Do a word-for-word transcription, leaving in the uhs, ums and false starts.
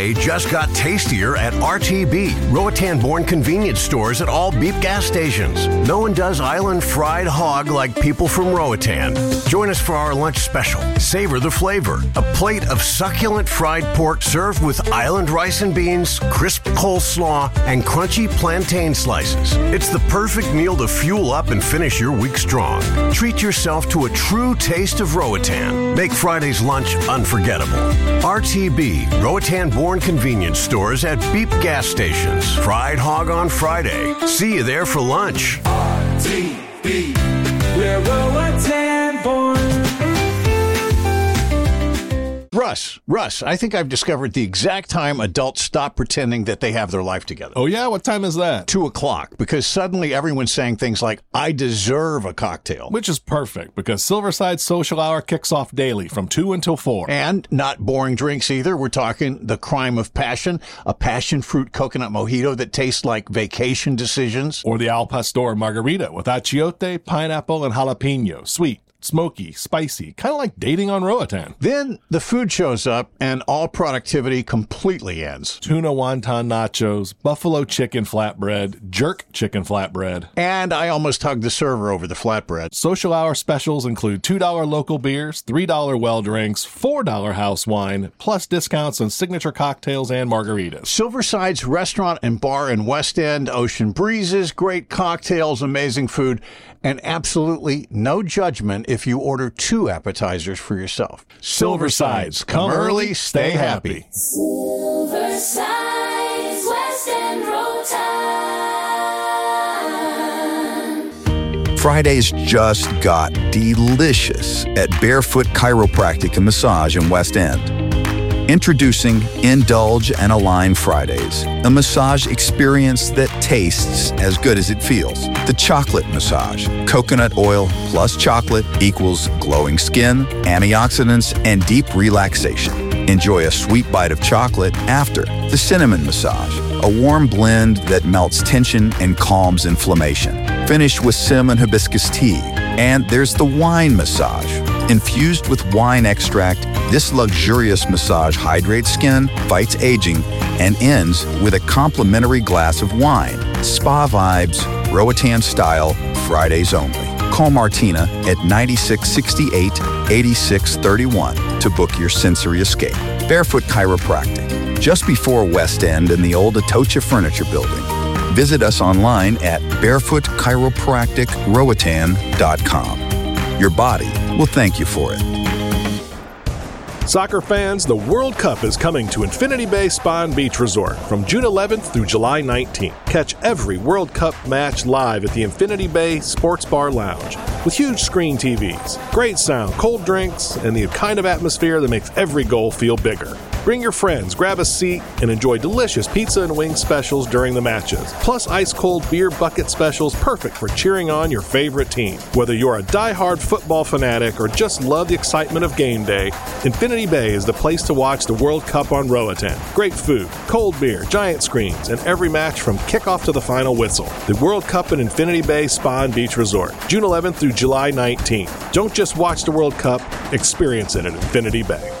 It just got tastier at R T B, Roatan-born convenience stores at all Beep gas stations. No one does island fried hog like people from Roatan. Join us for our lunch special. Savor the flavor. A plate of succulent fried pork served with island rice and beans, crisp coleslaw, and crunchy plantain slices. It's the perfect meal to fuel up and finish your week strong. Treat yourself to a true taste of Roatan. Make Friday's lunch unforgettable. R T B, Roatan-born convenience stores at Beep gas stations. Fried hog on Friday. See you there for lunch. R T B, we're Roatan-born. Russ, Russ, I think I've discovered the exact time adults stop pretending that they have their life together. Oh, yeah? What time is that? Two o'clock, because suddenly everyone's saying things like, I deserve a cocktail. Which is perfect, because Silverside Social Hour kicks off daily from two until four. And not boring drinks either. We're talking the crime of passion, a passion fruit coconut mojito that tastes like vacation decisions. Or the Al Pastor margarita with achiote, pineapple, and jalapeno. Sweet, smoky, spicy, kind of like dating on Roatan. Then the food shows up and all productivity completely ends. Tuna wonton nachos, buffalo chicken flatbread, jerk chicken flatbread. And I almost hugged the server over the flatbread. Social hour specials include two dollars local beers, three dollars well drinks, four dollars house wine, plus discounts on signature cocktails and margaritas. Silverside's restaurant and bar in West End, ocean breezes, great cocktails, amazing food, and absolutely no judgment if you order two appetizers for yourself. Silversides, come early, stay happy. Silversides, West End Roatan. Fridays just got delicious at Barefoot Chiropractic and Massage in West End. Introducing Indulge and Align Fridays, a massage experience that tastes as good as it feels. The chocolate massage. Coconut oil plus chocolate equals glowing skin, antioxidants, and deep relaxation. Enjoy a sweet bite of chocolate after. The cinnamon massage, a warm blend that melts tension and calms inflammation. Finish with cinnamon hibiscus tea. And there's the wine massage. Infused with wine extract, this luxurious massage hydrates skin, fights aging, and ends with a complimentary glass of wine. Spa vibes, Roatan style, Fridays only. Call Martina at nine six six eight, eight six three one to book your sensory escape. Barefoot Chiropractic, just before West End in the old Atocha Furniture Building. Visit us online at barefoot chiropractic roatan dot com. Your body will thank you for it. Soccer fans, the World Cup is coming to Infinity Bay Spa and Beach Resort from June eleventh through July nineteenth. Catch every World Cup match live at the Infinity Bay Sports Bar Lounge with huge screen T Vs, great sound, cold drinks, and the kind of atmosphere that makes every goal feel bigger. Bring your friends, grab a seat, and enjoy delicious pizza and wing specials during the matches. Plus ice-cold beer bucket specials perfect for cheering on your favorite team. Whether you're a die-hard football fanatic or just love the excitement of game day, Infinity Bay is the place to watch the World Cup on Roatan. Great food, cold beer, giant screens, and every match from kickoff to the final whistle. The World Cup at Infinity Bay Spa and Beach Resort, June eleventh through July nineteenth. Don't just watch the World Cup, experience it at Infinity Bay.